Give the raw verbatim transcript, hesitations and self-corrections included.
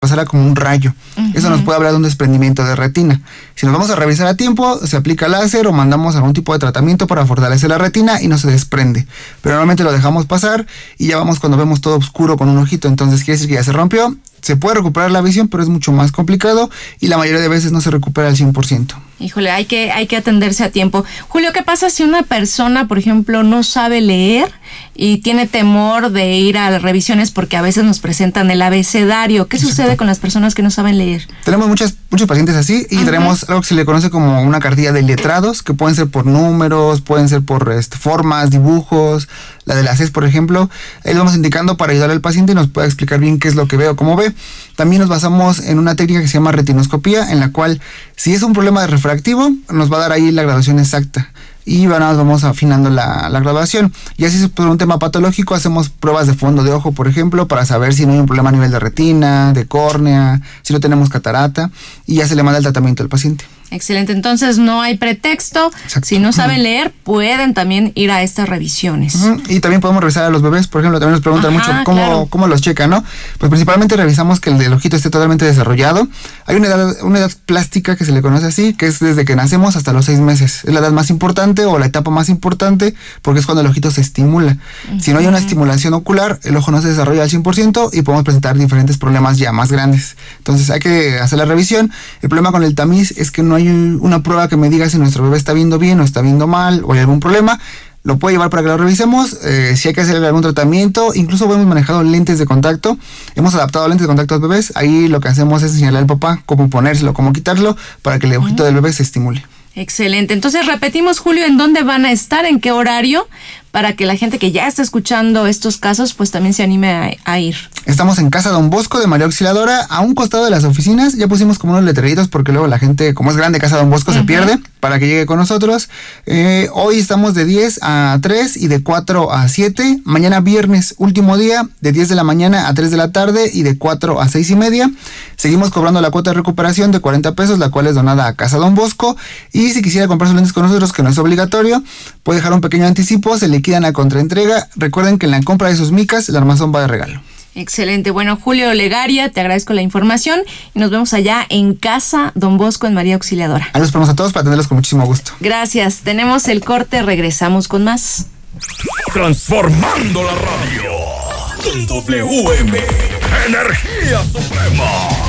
pasara como un rayo. Uh-huh. Eso nos puede hablar de un desprendimiento de retina. Si nos vamos a revisar a tiempo, se aplica láser o mandamos algún tipo de tratamiento para fortalecer la retina y no se desprende. Pero normalmente lo dejamos pasar y ya vamos cuando vemos todo oscuro con un ojito, entonces quiere decir que ya se rompió. Se puede recuperar la visión, pero es mucho más complicado y la mayoría de veces no se recupera al cien por ciento. Híjole, hay que, hay que atenderse a tiempo. Julio, ¿qué pasa si una persona, por ejemplo, no sabe leer y tiene temor de ir a las revisiones porque a veces nos presentan el abecedario? ¿Qué Exacto. sucede con las personas que no saben leer? Tenemos muchas, muchos pacientes así y uh-huh. tenemos algo que se le conoce como una cartilla de letrados, que pueden ser por números, pueden ser por este, formas, dibujos. La de la C E S, por ejemplo, ahí lo vamos indicando para ayudar al paciente y nos pueda explicar bien qué es lo que ve o cómo ve. También nos basamos en una técnica que se llama retinoscopía, en la cual, si es un problema de refractivo, nos va a dar ahí la graduación exacta. Y bueno, vamos afinando la, la graduación. Y así, por un tema patológico, hacemos pruebas de fondo de ojo, por ejemplo, para saber si no hay un problema a nivel de retina, de córnea, si no tenemos catarata, y ya se le manda el tratamiento al paciente. Excelente, entonces no hay pretexto. Exacto. Si no saben leer, pueden también ir a estas revisiones. Uh-huh. Y también podemos revisar a los bebés, por ejemplo, también nos preguntan Ajá, mucho cómo, claro. cómo los checan, ¿no? Pues principalmente revisamos que el del ojito esté totalmente desarrollado. Hay una edad, una edad plástica que se le conoce así, que es desde que nacemos hasta los seis meses. Es la edad más importante o la etapa más importante porque es cuando el ojito se estimula. Uh-huh. Si no hay una estimulación ocular, el ojo no se desarrolla al cien por ciento y podemos presentar diferentes problemas ya más grandes. Entonces hay que hacer la revisión. El problema con el tamiz es que no hay una prueba que me diga si nuestro bebé está viendo bien o está viendo mal o hay algún problema. Lo puede llevar para que lo revisemos, eh, si hay que hacer algún tratamiento. Incluso hemos manejado lentes de contacto, hemos adaptado lentes de contacto a los bebés. Ahí lo que hacemos es enseñarle al papá cómo ponérselo, cómo quitarlo para que el ojito uh-huh. del bebé se estimule. Excelente, entonces repetimos, Julio, ¿en dónde van a estar? ¿En qué horario? Para que la gente que ya está escuchando estos casos pues también se anime a, a ir. Estamos en Casa Don Bosco de María Auxiliadora, a un costado de las oficinas. Ya pusimos como unos letreritos porque luego la gente, como es grande Casa Don Bosco, uh-huh. se pierde, para que llegue con nosotros. Eh, hoy estamos de diez a tres y de cuatro a siete. Mañana viernes, último día, de diez de la mañana a tres de la tarde y de cuatro a seis y media. Seguimos cobrando la cuota de recuperación de cuarenta pesos, la cual es donada a Casa Don Bosco. Y si quisiera comprar sus lentes con nosotros, que no es obligatorio, puede dejar un pequeño anticipo, se liquidan a contraentrega. Recuerden que en la compra de sus micas, el armazón va de regalo. Excelente. Bueno, Julio Legaria, te agradezco la información y nos vemos allá en Casa Don Bosco en María Auxiliadora. Ahí los esperamos a todos para atenderlos con muchísimo gusto. Gracias. Tenemos el corte, regresamos con más. Transformando la radio con W M, Energía Suprema.